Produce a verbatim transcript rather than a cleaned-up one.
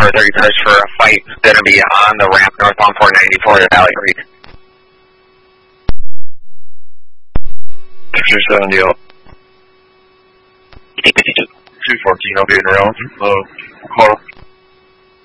four thirty-first for a fight going to be on the ramp northbound four ninety-four to Valley Creek. six seventy out. fifty-two. two fourteen, I'll be in around. Uh, call.